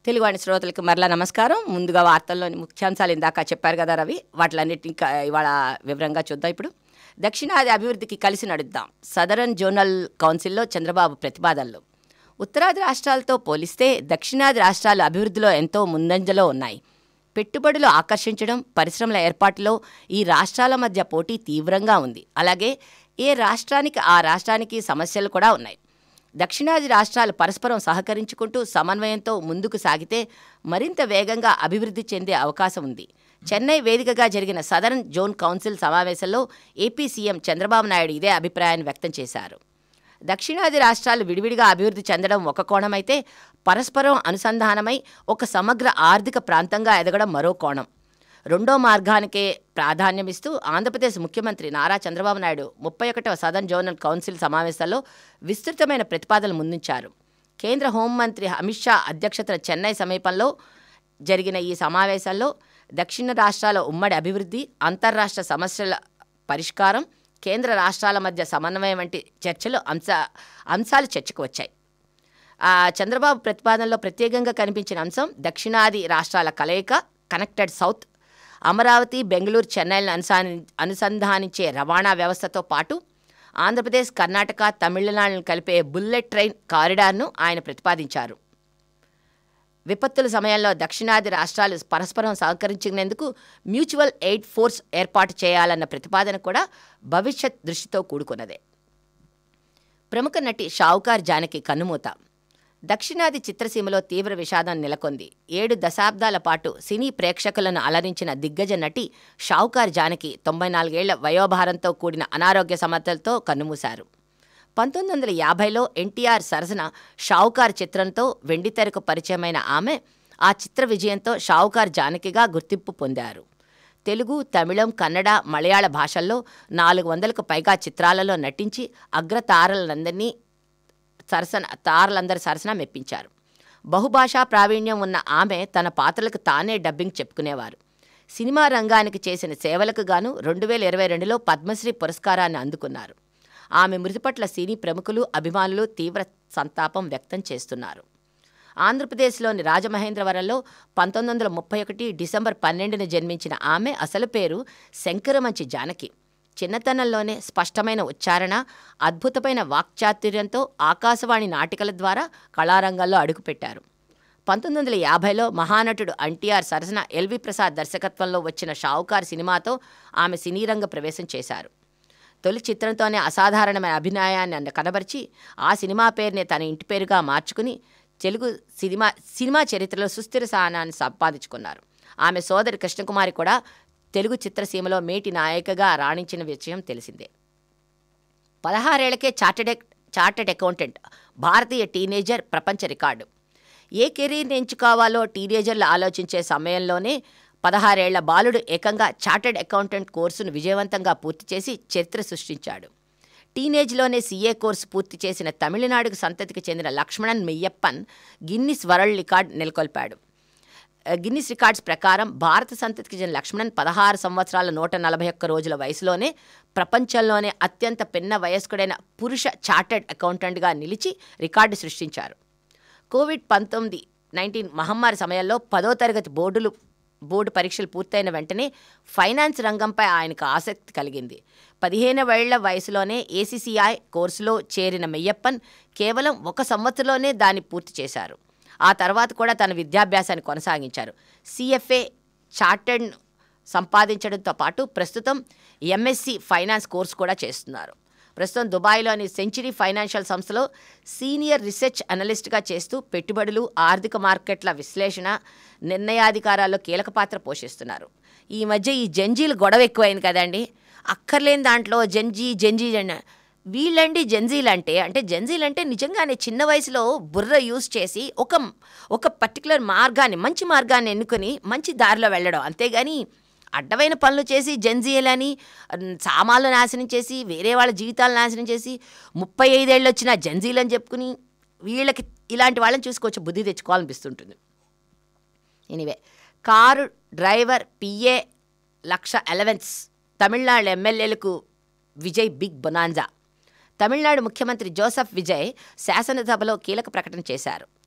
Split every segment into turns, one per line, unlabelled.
తెలుగువాణి శ్రోతలకు మరలా నమస్కారం. ముందుగా వార్తల్లోని ముఖ్యాంశాలు ఇందాక చెప్పారు కదా రవి, వాటిలన్నిటిని ఇవాళ వివరంగా చూద్దాం. ఇప్పుడు దక్షిణాది అభివృద్ధికి కలిసి నడుద్దాం. సదరన్ జోనల్ కౌన్సిల్లో చంద్రబాబు ప్రతిపాదనలు. ఉత్తరాది రాష్ట్రాలతో పోలిస్తే దక్షిణాది రాష్ట్రాలు అభివృద్ధిలో ఎంతో ముందంజలో ఉన్నాయి. పెట్టుబడులు ఆకర్షించడం, పరిశ్రమల ఏర్పాటులో ఈ రాష్ట్రాల మధ్య పోటీ తీవ్రంగా ఉంది. అలాగే ఏ రాష్ట్రానికి ఆ రాష్ట్రానికి సమస్యలు కూడా ఉన్నాయి. దక్షిణాది రాష్ట్రాలు పరస్పరం సహకరించుకుంటూ సమన్వయంతో ముందుకు సాగితే మరింత వేగంగా అభివృద్ధి చెందే అవకాశం ఉంది. చెన్నై వేదికగా జరిగిన సదరన్ జోన్ కౌన్సిల్ సమావేశంలో ఏపీ సీఎం చంద్రబాబు నాయుడు ఇదే అభిప్రాయాన్ని వ్యక్తం చేశారు. దక్షిణాది రాష్ట్రాలు విడివిడిగా అభివృద్ధి చెందడం ఒక కోణమైతే, పరస్పరం అనుసంధానమై ఒక సమగ్ర ఆర్థిక ప్రాంతంగా ఎదగడం మరో కోణం. రెండో మార్గానికే ప్రాధాన్యమిస్తూ ఆంధ్రప్రదేశ్ ముఖ్యమంత్రి Nara Chandrababu Naidu 31వ southern zonal council సమావేశాల్లో విస్తృతమైన ప్రతిపాదనలు ముందుంచారు. కేంద్ర హోంమంత్రి అమిత్ షా అధ్యక్షతన చెన్నై సమీపంలో జరిగిన ఈ సమావేశాల్లో దక్షిణ రాష్ట్రాల ఉమ్మడి అభివృద్ధి, అంతర్రాష్ట్ర సమస్యల పరిష్కారం, కేంద్ర రాష్ట్రాల మధ్య సమన్వయం వంటి అంశాలు చర్చకు వచ్చాయి. చంద్రబాబు ప్రతిపాదనలో ప్రత్యేకంగా కనిపించిన అంశం దక్షిణాది రాష్ట్రాల కలయిక, కనెక్టెడ్ సౌత్, అమరావతి, బెంగళూరు, చెన్నైలను అనుసంధానించే రవాణా వ్యవస్థతో పాటు ఆంధ్రప్రదేశ్, కర్ణాటక, తమిళనాడును కలిపే బుల్లెట్ ట్రైన్ కారిడార్ను ఆయన ప్రతిపాదించారు. విపత్తుల సమయంలో దక్షిణాది రాష్ట్రాలు పరస్పరం సహకరించేందుకు మ్యూచువల్ ఎయిడ్ ఫోర్స్ ఏర్పాటు చేయాలన్న ప్రతిపాదన కూడా భవిష్యత్ దృష్టితో కూడుకున్నదే. ప్రముఖ నటి షావుకార్ జానకి కన్నుమూత. దక్షిణాది చిత్రసీమలో తీవ్ర విషాదం నెలకొంది. 7 దశాబ్దాల పాటు సినీ ప్రేక్షకులను అలరించిన దిగ్గజ నటి షావుకార్ జానకి 94 ఏళ్ల వయోభారంతో కూడిన అనారోగ్య సమస్యలతో కన్నుమూశారు. 1950లో ఎన్టీఆర్ సరసన షావుకార్ చిత్రంతో వెండితెరకు పరిచయమైన ఆమె ఆ చిత్ర విజయంతో షావుకార్ జానకిగా గుర్తింపు పొందారు. తెలుగు, తమిళం, కన్నడ, మలయాళ భాషల్లో 400కు పైగా చిత్రాలలో నటించి అగ్రతారలందరినీ సరసన మెప్పించారు. బహుభాషా ప్రావీణ్యం ఉన్న ఆమె తన పాత్రలకు తానే డబ్బింగ్ చెప్పుకునేవారు. సినిమా రంగానికి చేసిన సేవలకు గాను 2022లో పద్మశ్రీ పురస్కారాన్ని అందుకున్నారు. ఆమె మృతి పట్ల సినీ ప్రముఖులు, అభిమానులు తీవ్ర సంతాపం వ్యక్తం చేస్తున్నారు. ఆంధ్రప్రదేశ్లోని రాజమహేంద్రవరంలో 1931 డిసెంబర్ 12న జన్మించిన ఆమె అసలు పేరు శంకరమంచి జానకి. చిన్నతనంలోనే స్పష్టమైన ఉచ్చారణ, అద్భుతమైన వాక్చాతుర్యంతో ఆకాశవాణి నాటికల ద్వారా కళారంగంలో అడుగుపెట్టారు. 1950లో మహానటుడు ఎన్టీఆర్ సరసన ఎల్వి ప్రసాద్ దర్శకత్వంలో వచ్చిన షావుకార్ సినిమాతో ఆమె సినీరంగ ప్రవేశం చేశారు. తొలి చిత్రంతోనే అసాధారణమైన అభినయాన్ని కనబరిచి ఆ సినిమా పేరునే తన ఇంటి పేరుగా మార్చుకుని తెలుగు సినిమా చరిత్రలో సుస్థిర స్థానాన్ని సంపాదించుకున్నారు. ఆమె సోదరి కృష్ణకుమారి కూడా తెలుగు చిత్రసీమలో మేటి నాయకగా రాణించిన విషయం తెలిసిందే. 16 ఏళ్లకే చార్టెడ్ అకౌంటెంట్, భారతీయ టీనేజర్, ప్రపంచ రికార్డు. ఏ కెరీర్ ఎంచుకోవాలో టీనేజర్లు ఆలోచించే సమయంలోనే 16 ఏళ్ల బాలుడు ఏకంగా చార్టెడ్ అకౌంటెంట్ కోర్సును విజయవంతంగా పూర్తి చేసి చరిత్ర సృష్టించాడు. టీనేజ్లోనే సీఏ కోర్సు పూర్తి చేసిన తమిళనాడుకు సంతతికి చెందిన Lakshmanan Meiyappan Guinness world record నెలకొల్పాడు. Guinness records ప్రకారం భారత సంతతికి చెందిన లక్ష్మణన్ 16 సంవత్సరాల 141 రోజుల వయసులోనే ప్రపంచంలోనే అత్యంత పిన్న వయస్కుడైన పురుష చార్టెడ్ అకౌంటెంట్గా నిలిచి రికార్డు సృష్టించారు. COVID-19 మహమ్మారి సమయంలో 10వ తరగతి బోర్డు పరీక్షలు పూర్తయిన వెంటనే ఫైనాన్స్ రంగంపై ఆయనకు ఆసక్తి కలిగింది. 15 ఏళ్ల వయసులోనే ACCI కోర్సులో చేరిన మెయ్యప్పన్ కేవలం 1 సంవత్సరంలోనే దాన్ని పూర్తి చేశారు. ఆ తర్వాత కూడా తన విద్యాభ్యాసాన్ని కొనసాగించారు. CFA చార్టెడ్ సంపాదించడంతో పాటు ప్రస్తుతం MSc ఫైనాన్స్ కోర్సు కూడా చేస్తున్నారు. ప్రస్తుతం దుబాయ్లోని సెంచరీ ఫైనాన్షియల్ సంస్థలో సీనియర్ రీసెర్చ్ అనలిస్ట్గా చేస్తూ పెట్టుబడులు, ఆర్థిక మార్కెట్ల విశ్లేషణ, నిర్ణయాధికారాల్లో కీలక పాత్ర పోషిస్తున్నారు. ఈ మధ్య ఈ జంజీలు గొడవ ఎక్కువైంది కదండి. అక్కర్లేని దాంట్లో జంజీ వీళ్ళండి జెన్జీలు అంటే జెన్జీలు అంటే నిజంగానే చిన్న వయసులో బుర్ర యూజ్ చేసి ఒక పర్టికులర్ మార్గాన్ని, మంచి మార్గాన్ని ఎన్నుకొని మంచి దారిలో వెళ్ళడం, అంతేగాని అడ్డమైన పనులు చేసి జెన్జీలని సామాన్లు నాశనం చేసి వేరే వాళ్ళ జీవితాలు నాశనం చేసి 35 ఏళ్ళు వచ్చిన జెన్జీలని చెప్పుకుని వీళ్ళకి ఇలాంటి వాళ్ళని చూసుకొచ్చి బుద్ధి తెచ్చుకోవాలనిపిస్తుంటుంది. ఎనీవే, కారు డ్రైవర్ PA లక్ష అలవెన్స్. తమిళనాడు ఎమ్మెల్యేలకు విజయ్ బిగ్ బొనాంజా. తమిళనాడు ముఖ్యమంత్రి జోసెఫ్ విజయ్ శాసనసభలో కీలక ప్రకటన చేశారు.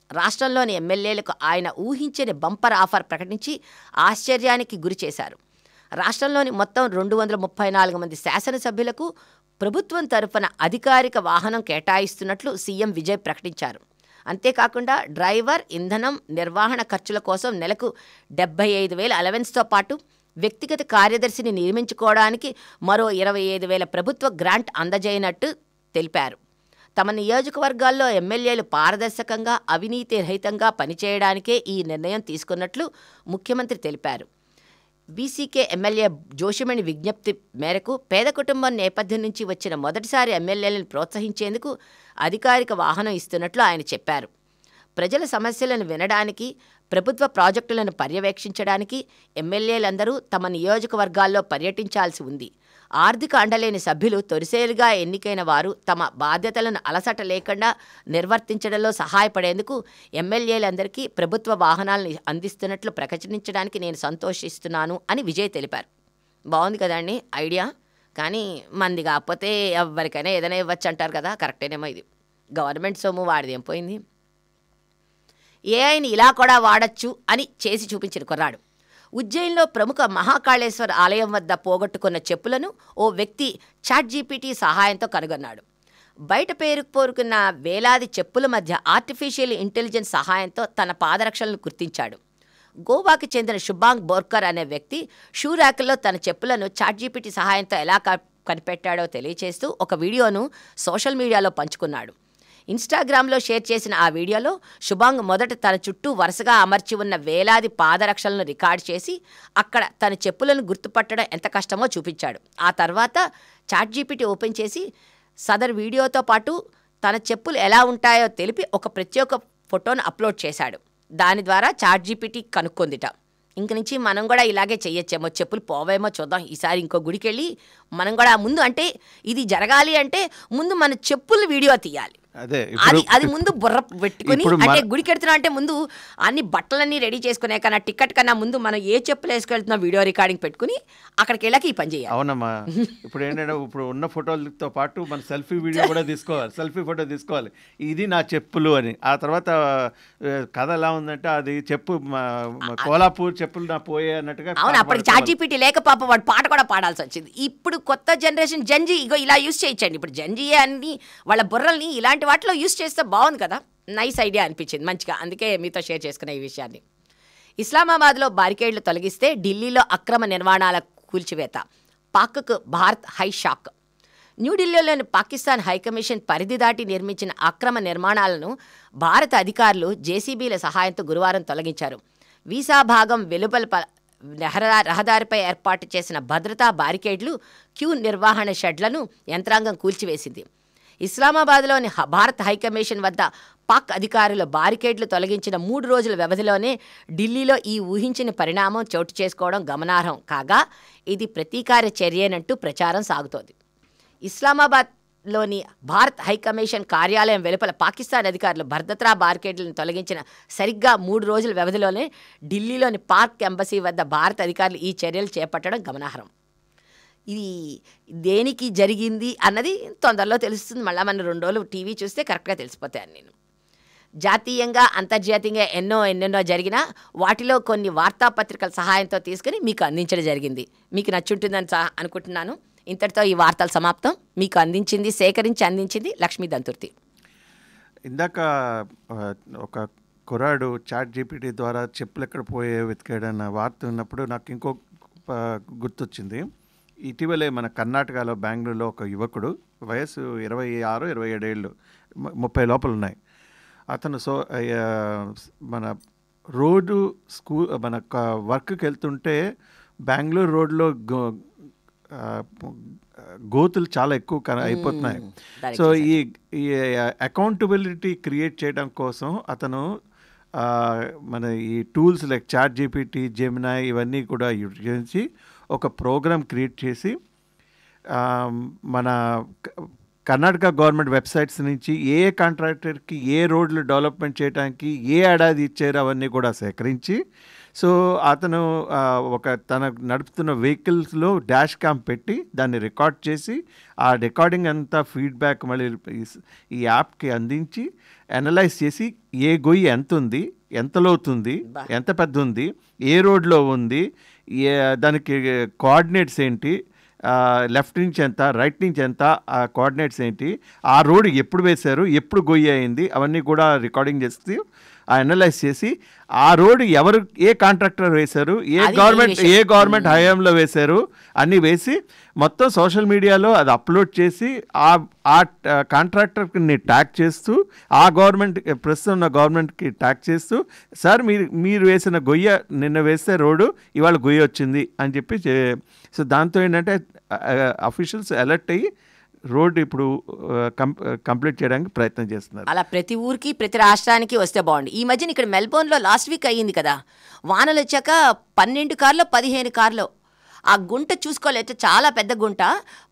రాష్ట్రంలోని ఎమ్మెల్యేలకు ఆయన ఊహించని బంపర్ ఆఫర్ ప్రకటించి ఆశ్చర్యానికి గురి చేశారు. రాష్ట్రంలోని మొత్తం 234 మంది శాసనసభ్యులకు ప్రభుత్వం తరఫున అధికారిక వాహనం కేటాయిస్తున్నట్లు సీఎం విజయ్ ప్రకటించారు. అంతేకాకుండా డ్రైవర్, ఇంధనం, నిర్వహణ ఖర్చుల కోసం నెలకు 75,000 అలవెన్స్తో పాటు వ్యక్తిగత కార్యదర్శిని నియమించుకోవడానికి మరో 25,000 ప్రభుత్వ గ్రాంట్ అందజేయనట్టు తెలిపారు. తమ నియోజకవర్గాల్లో ఎమ్మెల్యేలు పారదర్శకంగా, అవినీతి రహితంగా పనిచేయడానికే ఈ నిర్ణయం తీసుకున్నట్లు ముఖ్యమంత్రి తెలిపారు. బీసీకే ఎమ్మెల్యే జోషిమణి విజ్ఞప్తి మేరకు పేద కుటుంబం నేపథ్యం నుంచి వచ్చిన మొదటిసారి ఎమ్మెల్యేలను ప్రోత్సహించేందుకు అధికారిక వాహనం ఇస్తున్నట్లు ఆయన చెప్పారు. ప్రజల సమస్యలను వినడానికి, ప్రభుత్వ ప్రాజెక్టులను పర్యవేక్షించడానికి ఎమ్మెల్యేలందరూ తమ నియోజకవర్గాల్లో పర్యటించాల్సి ఉంది. ఆర్థిక అండలేని సభ్యులు తొలిసేలుగా ఎన్నికైన వారు తమ బాధ్యతలను అలసట లేకుండా నిర్వర్తించడంలో సహాయపడేందుకు ఎమ్మెల్యేలందరికీ ప్రభుత్వ వాహనాలను అందిస్తున్నట్లు ప్రకటించడానికి నేను సంతోషిస్తున్నాను అని విజయ్ తెలిపారు. బాగుంది కదండి ఐడియా. కానీ మంది కాకపోతే ఎవరికైనా ఏదైనా ఇవ్వచ్చు అంటారు కదా, కరెక్టేనేమో. ఇది గవర్నమెంట్ సొమ్ము, వాడిది ఏం పోయింది. ఏఐని ఇలా కూడా వాడచ్చు అని చేసి చూపించిన కుర్రాడు. ఉజ్జయిన్లో ప్రముఖ మహాకాళేశ్వర ఆలయం వద్ద పోగొట్టుకున్న చెప్పులను ఓ వ్యక్తి చాట్‌జీపీటీ సహాయంతో కనుగొన్నాడు. బయట పేరుకుపోరుకున్న వేలాది చెప్పుల మధ్య ఆర్టిఫిషియల్ ఇంటెలిజెన్స్ సహాయంతో తన పాదరక్షలను గుర్తించాడు. గోవాకి చెందిన శుభాంగ్ బోర్కర్ అనే వ్యక్తి షూ ర్యాకుల్లో తన చెప్పులను చాట్‌జీపీటీ సహాయంతో ఎలా కనిపెట్టాడో తెలియచేస్తూ ఒక వీడియోను సోషల్ మీడియాలో పంచుకున్నాడు. ఇన్స్టాగ్రామ్లో షేర్ చేసిన ఆ వీడియోలో శుభాంగ్ మొదట తన చుట్టూ వరుసగా అమర్చి ఉన్న వేలాది పాదరక్షలను రికార్డ్ చేసి అక్కడ తన చెప్పులను గుర్తుపట్టడం ఎంత కష్టమో చూపించాడు. ఆ తర్వాత చాట్‌జీపీటీ ఓపెన్ చేసి సదర్ వీడియోతో పాటు తన చెప్పులు ఎలా ఉంటాయో తెలిపి ఒక ప్రత్యేక ఫోటోను అప్లోడ్ చేశాడు. దాని ద్వారా చాట్‌జీపీటీ కనుక్కొందిట. ఇంక నుంచి మనం కూడా ఇలాగే చెయ్యొచ్చేమో, చెప్పులు పోవేమో చూద్దాం. ఈసారి ఇంకో గుడికి వెళ్ళి మనం కూడా ముందు, అంటే ఇది జరగాలి అంటే ముందు మన చెప్పులు వీడియో తీయాలి. అది ముందు బుర్ర పెట్టుకుని, అంటే గుడికి వెళ్తున్నా అంటే ముందు అన్ని బట్టలన్నీ రెడీ చేసుకునే కన్నా టికెట్ కన్నా ముందు మనం ఏ చెప్పులు వేసుకెళ్తున్నా వీడియో రికార్డింగ్ పెట్టుకుని అక్కడికి వెళ్ళాక ఈ పని చేయాలి.
అవునమ్మా. ఇప్పుడు ఏంటంటే ఇప్పుడు ఉన్న ఫోటోలతో పాటు మన సెల్ఫీ వీడియో కూడా తీసుకోవాలి, సెల్ఫీ ఫోటో తీసుకోవాలి, ఇది నా చెప్పులు అని. ఆ తర్వాత కథ ఎలా ఉందంటే అది చెప్పు కోలాపూర్ చెప్పులు నా పోయే అన్నట్టుగా.
అవును, అప్పటికి చాట్‌జీపీటీ లేక పాప వాడు పాట కూడా పాడాల్సి వచ్చింది. ఇప్పుడు కొత్త జనరేషన్ జంజీ ఇగో ఇలా యూజ్ చేయించండి. ఇప్పుడు జంజీయే అన్ని వాళ్ళ బుర్రల్ని ఇలాంటి వాటిలో యూజ్ చేస్తే బాగుంది కదా. నైస్ ఐడియా అనిపించింది మంచిగా, అందుకే మీతో షేర్ చేసుకునే ఈ విషయాన్ని. ఇస్లామాబాద్లో బారికేడ్లు తొలగిస్తే ఢిల్లీలో అక్రమ నిర్మాణాల కూల్చివేత, పాక్కు భారత్ హై షాక్. న్యూఢిల్లీలోని పాకిస్తాన్ హైకమిషన్ పరిధి దాటి నిర్మించిన అక్రమ నిర్మాణాలను భారత అధికారులు జేసీబీల సహాయంతో గురువారం తొలగించారు. వీసా భాగం వెలుపల రహదారిపై ఏర్పాటు చేసిన భద్రతా బారికేడ్లు, క్యూ నిర్వహణ షెడ్లను యంత్రాంగం కూల్చివేసింది. ఇస్లామాబాద్లోని భారత్ హైకమిషన్ వద్ద పాక్ అధికారులు బారికేడ్లు తొలగించిన 3 రోజుల వ్యవధిలోనే ఢిల్లీలో ఈ ఊహించిన పరిణామం చోటు చేసుకోవడం గమనార్హం కాగా, ఇది ప్రతీకార చర్యేనంటూ ప్రచారం సాగుతోంది. ఇస్లామాబాద్లోని భారత్ హైకమిషన్ కార్యాలయం వెలుపల పాకిస్తాన్ అధికారులు భద్రతా బారికేడ్లను తొలగించిన సరిగ్గా 3 రోజుల వ్యవధిలోనే ఢిల్లీలోని పాక్ ఎంబసీ వద్ద భారత అధికారులు ఈ చర్యలు చేపట్టడం గమనార్హం. ఇది దేనికి జరిగింది అన్నది తొందరలో తెలుస్తుంది. మళ్ళీ మన 2 రోజులు టీవీ చూస్తే కరెక్ట్గా తెలిసిపోతాను. నేను జాతీయంగా అంతర్జాతీయంగా ఎన్నెన్నో జరిగినా వాటిలో కొన్ని వార్తాపత్రికల సహాయంతో తీసుకుని మీకు అందించడం జరిగింది. మీకు నచ్చుంటుందని అనుకుంటున్నాను. ఇంతటితో ఈ వార్తలు సమాప్తం. మీకు సేకరించి అందించింది లక్ష్మీ దంతుర్తి.
ఇందాక ఒక కుర్రాడు చాట్‌జీపీటీ ద్వారా చెప్పులు ఎక్కడ పోయే వెతికాడన్న వార్త ఉన్నప్పుడు నాకు ఇంకో గుర్తొచ్చింది. ఇటీవలే మన కర్ణాటకలో బెంగళూరులో ఒక యువకుడు, వయసు 26, 27 ఏళ్ళు, 30 లోపల ఉన్నాయి. అతను మన రోడ్డు మన వర్క్కి వెళ్తుంటే బెంగళూరు రోడ్లో గోతులు చాలా ఎక్కువ అయిపోతున్నాయి. సో ఈ అకౌంటబిలిటీ క్రియేట్ చేయడం కోసం అతను మన ఈ టూల్స్ లైక్ చాట్‌జీపీటీ, జెమినాయ్ ఇవన్నీ కూడా యూజ్ చేసి ఒక ప్రోగ్రామ్ క్రియేట్ చేసి మన కర్ణాటక గవర్నమెంట్ వెబ్సైట్స్ నుంచి ఏ కాంట్రాక్టర్కి ఏ రోడ్లు డెవలప్మెంట్ చేయడానికి ఏ ఏడాది ఇచ్చారో అవన్నీ కూడా సేకరించి, సో అతను తన నడుపుతున్న వెహికల్స్లో డాష్ క్యామ్ పెట్టి దాన్ని రికార్డ్ చేసి ఆ రికార్డింగ్ అంతా ఫీడ్బ్యాక్ మళ్ళీ ఈ యాప్కి అందించి అనలైజ్ చేసి ఏ గొయ్యి ఎంత ఉంది, ఎంత లోతుంది, ఎంత పెద్ద ఉంది, ఏ రోడ్లో ఉంది, దానికి కోఆర్డినేట్స్ ఏంటి, లెఫ్ట్ నుంచి ఎంత, రైట్ నుంచి ఎంత, ఆ కోఆర్డినేట్స్ ఏంటి, ఆ రోడ్ ఎప్పుడు వేశారు, ఎప్పుడు గొయ్యి అయింది, అవన్నీ కూడా రికార్డింగ్ చేసి అనలైజ్ చేసి ఆ రోడ్ ఎవరు, ఏ కాంట్రాక్టర్ వేశారు, ఏ గవర్నమెంట్ హయాంలో వేశారు అన్నీ వేసి మొత్తం సోషల్ మీడియాలో అది అప్లోడ్ చేసి ఆ కాంట్రాక్టర్ని ట్యాగ్ చేస్తూ ఆ గవర్నమెంట్, ప్రస్తుతం ఉన్న గవర్నమెంట్కి ట్యాగ్ చేస్తూ, సార్ మీరు వేసిన గొయ్య నిన్న వేస్తే రోడ్డు ఇవాళ గొయ్య వచ్చింది అని చెప్పి సో దాంతో ఏంటంటే అఫీషియల్స్ అలర్ట్ అయ్యి రోడ్డు ఇప్పుడు కంప్లీట్ చేయడానికి ప్రయత్నం చేస్తున్నారు.
అలా ప్రతి ఊరికి ప్రతి రాష్ట్రానికి వస్తే బాగుంది. ఈ మధ్యన ఇక్కడ మెల్బోర్న్లో లాస్ట్ వీక్ అయ్యింది కదా, వానలు వచ్చాక 12 కార్లో 15 కార్లో ఆ గుంట చూసుకోలేదు, చాలా పెద్ద గుంట,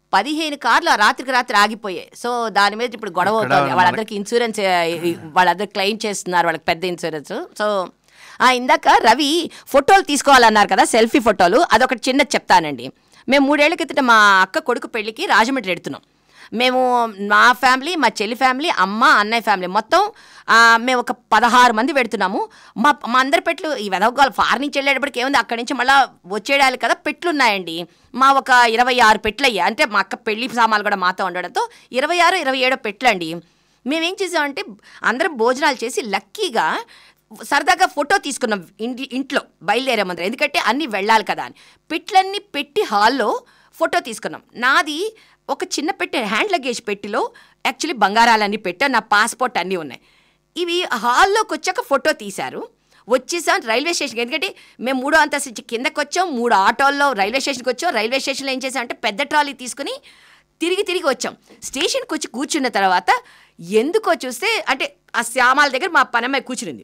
15 కార్లు రాత్రికి రాత్రి ఆగిపోయాయి. సో దాని మీద ఇప్పుడు గొడవ అవుతుంది. వాళ్ళందరికీ ఇన్సూరెన్స్, వాళ్ళందరూ క్లెయిమ్ చేస్తున్నారు, వాళ్ళకి పెద్ద ఇన్సూరెన్స్. సో ఇందాక రవి ఫోటోలు తీసుకోవాలన్నారు కదా, సెల్ఫీ ఫోటోలు, అదొకటి చిన్నది చెప్తానండి. మేము 3 ఏళ్ల క్రితం మా అక్క కొడుకు పెళ్ళికి రాజమండ్రి వెళ్తున్నాం. మేము మా ఫ్యామిలీ, మా చెల్లి ఫ్యామిలీ, అమ్మ అన్నయ్య ఫ్యామిలీ మొత్తం మేము ఒక 16 మంది పెడుతున్నాము. మా అందరి పెట్లు ఈ వెదవగాలు ఫారెన్ నుంచి వెళ్ళేటప్పటికి ఏముంది, అక్కడి నుంచి మళ్ళీ వచ్చేయాలి కదా, పెట్లు ఉన్నాయండి. మా ఒక 26 పెట్లు అయ్యాయి. అంటే మా అక్క పెళ్లి సామాన్లు కూడా మాతో ఉండడంతో 26, 27 పెట్లు అండి. మేమేం చేసామంటే అందరం భోజనాలు చేసి లక్కీగా సరదాగా ఫోటో తీసుకున్నాం ఇంట్లో బయలుదేరే ముందర, ఎందుకంటే అన్నీ వెళ్ళాలి కదా అని. పెట్లన్నీ పెట్టి హాల్లో ఫోటో తీసుకున్నాం. నాది ఒక చిన్న పెట్టె, హ్యాండ్ లగేజ్ పెట్టిలో యాక్చువల్లీ బంగారాలన్నీ పెట్టా, నా పాస్పోర్ట్ అన్నీ ఉన్నాయి. ఇవి హాల్లోకి వచ్చాక ఫోటో తీశారు. వచ్చేసాం రైల్వే స్టేషన్కి, ఎందుకంటే మేము 3వ అంతస్తు నుంచి కిందకి వచ్చాం, 3 ఆటోల్లో రైల్వే స్టేషన్కి వచ్చాం. రైల్వే స్టేషన్లో ఏం చేసామంటే పెద్ద ట్రాలీ తీసుకుని తిరిగి వచ్చాం. స్టేషన్కి వచ్చి కూర్చున్న తర్వాత ఎందుకో చూస్తే, అంటే ఆ శ్యామాల దగ్గర మా పనమ్మాయి కూర్చునింది.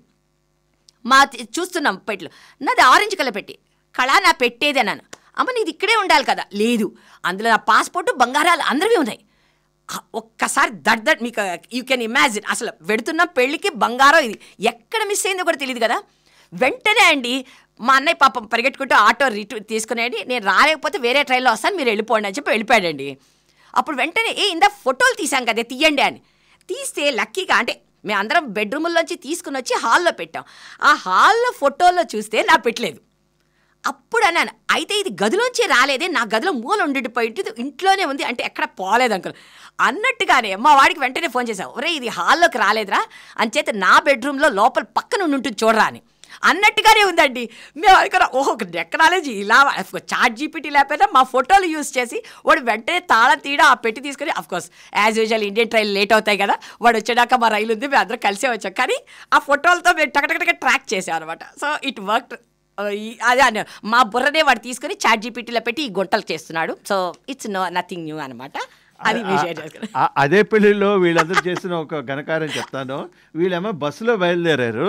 చూస్తున్నాం పెట్లు, నాది ఆరెంజ్ కలర్ పెట్టి, కళా నా పెట్టేది అన్నాను. అమ్మ నీది ఇక్కడే ఉండాలి కదా, లేదు అందులో నా పాస్పోర్టు బంగారాలు అందరివి ఉన్నాయి. ఒక్కసారి దట్ మీకు యూ కెన్ ఇమాజిన్, అసలు వెడుతున్నాం పెళ్ళికి బంగారం, ఇది ఎక్కడ మిస్ అయిందో కూడా తెలియదు కదా. వెంటనే అండి మా అన్నయ్య పాపం పరిగెట్టుకుంటూ ఆటో తీసుకునేది, నేను రాలేకపోతే వేరే ట్రైన్లో వస్తాను, మీరు వెళ్ళిపోండి అని చెప్పి వెళ్ళిపోయాడండి. అప్పుడు వెంటనే ఇందా ఫోటోలు తీసాం కదా తీయండి అని తీస్తే, లక్కీగా అంటే మేము అందరం బెడ్రూముల్లోంచి తీసుకుని వచ్చి హాల్లో పెట్టాం. ఆ హాల్లో ఫోటోల్లో చూస్తే నా పెట్టలేదు. అప్పుడు అన్నాను, అయితే ఇది గదిలోంచి రాలేదే, నా గదిలో మూల ఉండిపోయింది, ఇంట్లోనే ఉంది, అంటే ఎక్కడ పోలేదు అంకుల్ అన్నట్టుగానే మా వాడికి వెంటనే ఫోన్ చేశాం, ఒరే ఇది హాల్లోకి రాలేదురా, అంచేత నా బెడ్రూమ్లో లోపల పక్కన ఉంటుంది చూడరా అని అన్నట్టుగానే ఉందండి. మేము అనుకున్నాం, ఓహో టెక్నాలజీ ఇలా, చాట్ జీపీటీ లేకపోయినా మా ఫోటోలు యూజ్ చేసి వాడు వెంటనే తాళం తీయడం, ఆ పెట్టి తీసుకొని, of course as usual Indian train late అవుతాయి కదా, వాడు వచ్చేదాకా మా రైలు ఉంది, మేము అందరం కలిసే వచ్చాం. కానీ ఆ ఫోటోలతో మేము టకటక ట్రాక్ చేసాం అనమాట. So it work. అదే మా బుర్రనే వాడు తీసుకొని చాట్ జీపీటీలో పెట్టి ఈ గుంటలు చేస్తున్నాడు. సో ఇట్స్ నథింగ్ న్యూ అనమాట. అది
అదే పెళ్లిలో వీళ్ళందరూ చేసిన ఒక ఘనకార్యం చెప్తాను. వీళ్ళేమో బస్సులో బయలుదేరారు.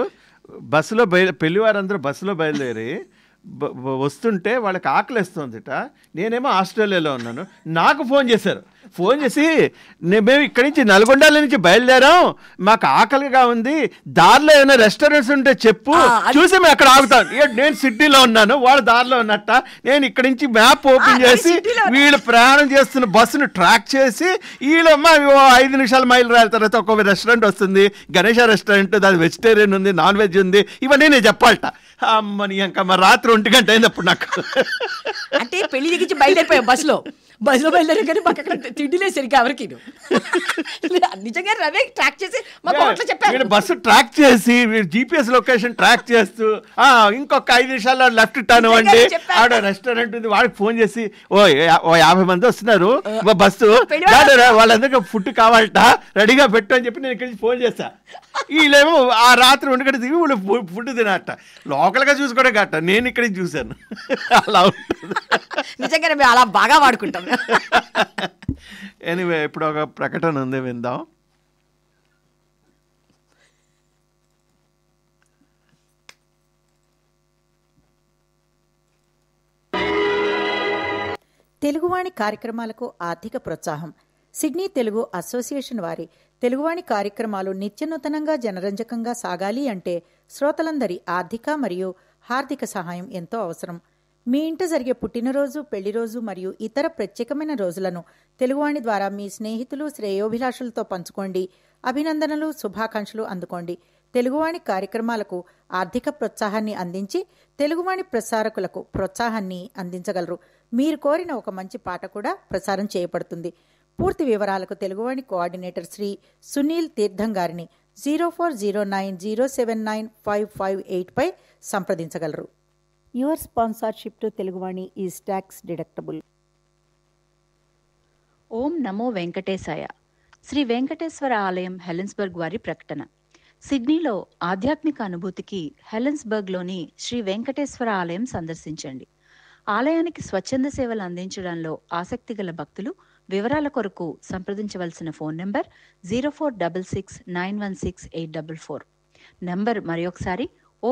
పెళ్లి వారందరూ బస్సులో బయలుదేరి వస్తుంటే వాళ్ళకి ఆకలిస్తుందిట. నేనేమో ఆస్ట్రేలియాలో ఉన్నాను. నాకు ఫోన్ చేశారు. ఫోన్ చేసి మేము ఇక్కడి నుంచి నల్గొండల నుంచి బయలుదేరాం, మాకు ఆకలిగా ఉంది, దారిలో ఏమైనా రెస్టారెంట్స్ ఉంటే చెప్పు, చూసి మేము అక్కడ ఆగుతాం. నేను సిడ్నీలో ఉన్నాను, వాళ్ళు దారిలో ఉన్నట్ట. నేను ఇక్కడి నుంచి మ్యాప్ ఓపెన్ చేసి వీళ్ళు ప్రయాణం చేస్తున్న బస్సును ట్రాక్ చేసి, వీళ్ళమ్మ 5 నిమిషాల మైలు రాయిన తర్వాత ఒక రెస్టారెంట్ వస్తుంది, గణేష రెస్టారెంట్, దాని వెజిటేరియన్ ఉంది, నాన్ వెజ్ ఉంది, ఇవన్నీ నేను చెప్పాలట. అమ్మని ఇంకా మరి రాత్రి 1 గంట అయింది అప్పుడు నాకు.
అంటే పెళ్లి దిగించి బయలుదేరిపోయాం బస్సులో బయలుదేరి, కానీ మాకు అక్కడ తిండి లేదు సరిగ్గా ఎవరికి. నిజంగా రవి ట్రాక్ చేసి చెప్పారు,
బస్సు ట్రాక్ చేసి GPS లొకేషన్ ట్రాక్ చేస్తూ ఇంకొక 5 నిమిషాల్లో లెఫ్ట్ టర్న్ అవ్వండి, ఆడ రెస్టారెంట్ ఉంది. వాడికి ఫోన్ చేసి, ఓ 50 మంది వస్తున్నారు బస్సు, వాళ్ళందరికీ ఫుడ్ కావాలట, రెడీగా పెట్టు అని చెప్పి నేను ఇక్కడి నుంచి ఫోన్ చేశా. వీళ్ళేమో ఆ రాత్రి 1 గంట దిగి వీళ్ళు ఫుడ్ తినట, లోకల్గా చూసుకోవడం గట్ట. నేను ఇక్కడి నుంచి చూశాను. అలా ఉంటుంది.
నిజంగానే మేము అలా బాగా వాడుకుంటాం.
ఎనీవే, ఇప్పుడు ఒక ప్రకటన ఉంది, విందాం.
తెలుగువాణి కార్యక్రమాలకు ఆర్థిక ప్రోత్సాహం. సిడ్నీ తెలుగు అసోసియేషన్ వారి తెలుగువాణి కార్యక్రమాలు నిత్యనూతనంగా జనరంజకంగా సాగాలి అంటే శ్రోతలందరి ఆర్థిక మరియు హార్దిక సహాయం ఎంతో అవసరం. మీ ఇంట జరిగే పుట్టినరోజు, పెళ్లిరోజు మరియు ఇతర ప్రత్యేకమైన రోజులను తెలుగువాణి ద్వారా మీ స్నేహితులు, శ్రేయోభిలాషులతో పంచుకోండి. అభినందనలు, శుభాకాంక్షలు అందుకోండి. తెలుగువాణి కార్యక్రమాలకు ఆర్థిక ప్రోత్సాహాన్ని అందించి తెలుగువాణి ప్రసారకులకు ప్రోత్సాహాన్ని అందించగలరు. మీరు కోరిన ఒక మంచి పాట కూడా ప్రసారం చేయబడుతుంది. పూర్తి వివరాలకు తెలుగువాణి కోఆర్డినేటర్ శ్రీ సునీల్ తీర్థం గారిని 0409079558 పై సంప్రదించగలరు. Your sponsorship to Teluguvani is tax deductible.
ఓం నమో వెంకటేశాయ. శ్రీ వెంకటేశ్వర ఆలయం హెలెన్స్బర్గ్ వారి ప్రకటన. సిడ్నీలో ఆధ్యాత్మిక అనుభూతికి హెలెన్స్బర్గ్లోని శ్రీ వెంకటేశ్వర ఆలయం సందర్శించండి. ఆలయానికి స్వచ్ఛంద సేవలు అందించడంలో ఆసక్తి గల భక్తులు వివరాల కొరకు సంప్రదించవలసిన ఫోన్ నంబర్ 0466916844. నంబర్ మరొకసారి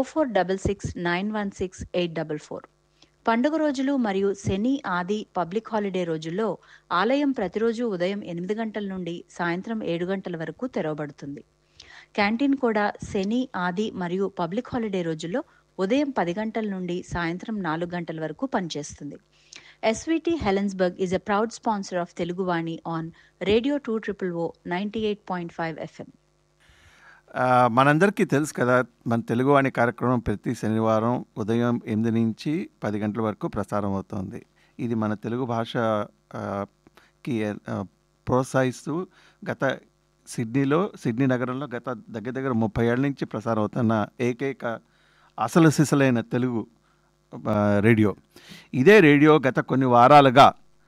0466916844. పండుగ రోజులు మరియు శని, ఆది, పబ్లిక్ హాలిడే రోజుల్లో ఆలయం ప్రతిరోజు ఉదయం 8 గంటల నుండి సాయంత్రం 7 గంటల వరకు తెరవబడుతుంది. క్యాంటీన్ కూడా శని, ఆది మరియు పబ్లిక్ హాలిడే రోజుల్లో ఉదయం 10 గంటల నుండి సాయంత్రం 4 గంటల వరకు పనిచేస్తుంది. SVT Helensburgh is a proud sponsor of Teluguvani on Radio 200 98.5 FM.
మనందరికీ తెలుసు కదా, మన తెలుగువాణి కార్యక్రమం ప్రతి శనివారం ఉదయం 8 నుంచి 10 గంటల వరకు ప్రసారం అవుతుంది. ఇది మన తెలుగు భాషకి ప్రోత్సహిస్తూ సిడ్నీ నగరంలో గత దగ్గర 30 ఏళ్ళ నుంచి ప్రసారం అవుతున్న ఏకైక అసలు సిసలైన తెలుగు రేడియో. ఇదే రేడియో గత కొన్ని వారాలుగా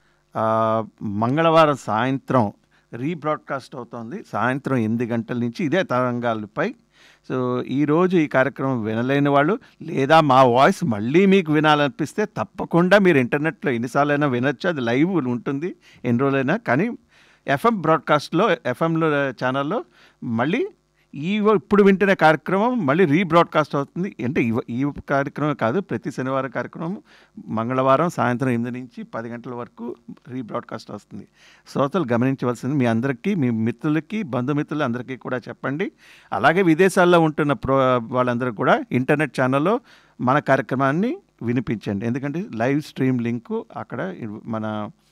మంగళవారం సాయంత్రం రీబ్రాడ్కాస్ట్ అవుతోంది. సాయంత్రం 8 గంటల నుంచి ఇదే తరంగాలపై. సో ఈరోజు ఈ కార్యక్రమం వినలేని వాళ్ళు, లేదా మా వాయిస్ మళ్ళీ మీకు వినాలనిపిస్తే తప్పకుండా మీరు ఇంటర్నెట్లో ఎన్నిసార్లైనా వినొచ్చు. అది లైవ్ ఉంటుంది ఎన్ని రోజులైనా. కానీ FM బ్రాడ్కాస్ట్లో, FMలో ఛానల్లో మళ్ళీ ఇప్పుడు వింటున్న కార్యక్రమం మళ్ళీ రీబ్రాడ్కాస్ట్ అవుతుంది. అంటే ఈ కార్యక్రమం కాదు, ప్రతి శనివారం కార్యక్రమం మంగళవారం సాయంత్రం 8 నుంచి 10 గంటల వరకు రీబ్రాడ్కాస్ట్ వస్తుంది. శ్రోతలు గమనించవలసింది, మీ అందరికీ, మీ మిత్రులకి, బంధుమిత్రులు అందరికీ కూడా చెప్పండి. అలాగే విదేశాల్లో ఉంటున్న వాళ్ళందరూ కూడా ఇంటర్నెట్ ఛానల్లో మన కార్యక్రమాన్ని వినిపించండి. ఎందుకంటే లైవ్ స్ట్రీమ్ లింకు అక్కడ మన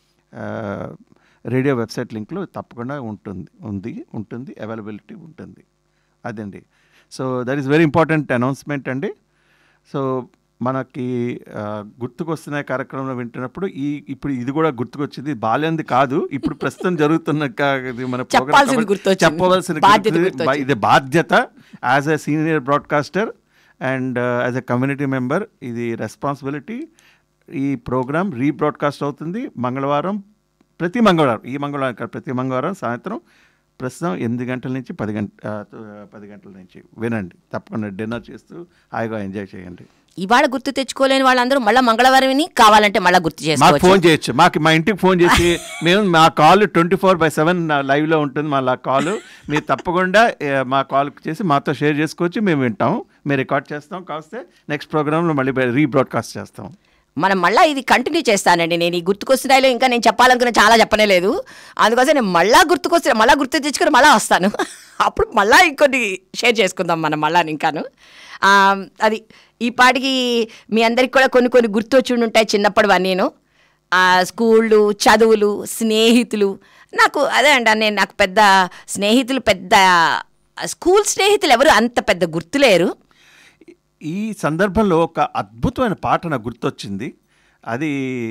రేడియో వెబ్సైట్ లింక్లో తప్పకుండా ఉంటుంది, అవైలబిలిటీ ఉంటుంది. అదండి. So that is very important announcement అండి. సో మనకి గుర్తుకొస్తున్న కార్యక్రమంలో వింటున్నప్పుడు ఇప్పుడు ఇది కూడా గుర్తుకొచ్చింది. బాల్యంది కాదు, ఇప్పుడు ప్రస్తుతం జరుగుతున్న మన చెప్పవలసిన ఇది బాధ్యత. As a senior broadcaster and as a community member ఇది రెస్పాన్సిబిలిటీ. ఈ ప్రోగ్రామ్ రీబ్రాడ్కాస్ట్ అవుతుంది ప్రతి మంగళవారం సాయంత్రం ప్రస్తుతం 8 గంటల నుంచి 10 గంటల నుంచి వినండి. తప్పకుండా డిన్నర్ చేస్తూ హాయిగా ఎంజాయ్ చేయండి.
ఇవాళ గుర్తు తెచ్చుకోలేని వాళ్ళందరూ మళ్ళీ మంగళవారం కావాలంటే మళ్ళీ గుర్తు చేసుకోవచ్చు.
మాకు ఫోన్ చేయొచ్చు. మా ఇంటికి ఫోన్ చేసి మా కాల్ 24/7 లైవ్లో ఉంటుంది. మా కాల్ మీరు తప్పకుండా మా కాల్ చేసి మాతో షేర్ చేసుకోవచ్చు. మేము వింటాం, మేము రికార్డ్ చేస్తాం. కావస్తే నెక్స్ట్ ప్రోగ్రాంలో మళ్ళీ రీబ్రాడ్కాస్ట్ చేస్తాం.
మనం మళ్ళీ ఇది కంటిన్యూ చేస్తానండి. నేను ఈ గుర్తుకొస్తున్నాయిలో ఇంకా నేను చెప్పాలనుకున్న చాలా చెప్పలేదు. అందుకోసం నేను మళ్ళీ గుర్తు తెచ్చుకొని మళ్ళీ వస్తాను. అప్పుడు మళ్ళీ ఇంకొన్ని షేర్ చేసుకుందాం మనం మళ్ళీ ఇంకాను. అది ఈ పాటికి మీ అందరికి కూడా కొన్ని గుర్తు వచ్చి ఉంటాయి చిన్నప్పటివన్నీను. స్కూళ్ళు, చదువులు, స్నేహితులు. నాకు అదే అండి, నాకు పెద్ద స్నేహితులు, పెద్ద స్కూల్ స్నేహితులు ఎవరు అంత పెద్ద గుర్తులేరు.
ఈ సందర్భంలో ఒక అద్భుతమైన పాట నాకు గుర్తొచ్చింది. అది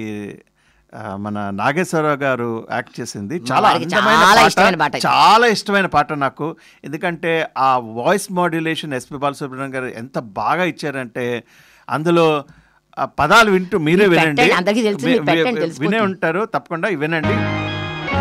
మన నాగేశ్వరరావు గారు యాక్ట్ చేసింది. చాలా ఇష్టమైన పాట నాకు. ఎందుకంటే ఆ వాయిస్ మాడ్యులేషన్ ఎస్పి బాలసుబ్రహ్మణ్యం గారు ఎంత బాగా ఇచ్చారంటే, అందులో పదాలు వింటూ మీరే వినండి, వినే ఉంటారు. తప్పకుండా వినండి.